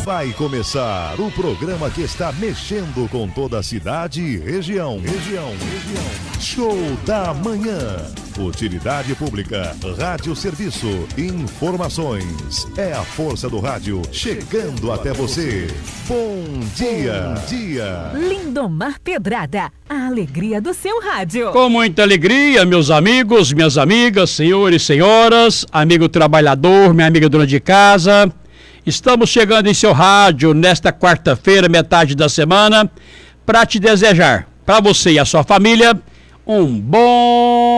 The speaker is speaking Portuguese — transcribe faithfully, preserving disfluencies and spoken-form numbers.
Vai começar o programa que está mexendo com toda a cidade e região. Região, região. Show da Manhã. Utilidade pública, rádio serviço, informações. É a força do rádio chegando até você. Bom dia, Bom dia. Lindomar Pedrada, a alegria do seu rádio. Com muita alegria, meus amigos, minhas amigas, senhores e senhoras, amigo trabalhador, minha amiga dona de casa. Estamos chegando em seu rádio nesta quarta-feira, metade da semana, para te desejar, para você e a sua família, um bom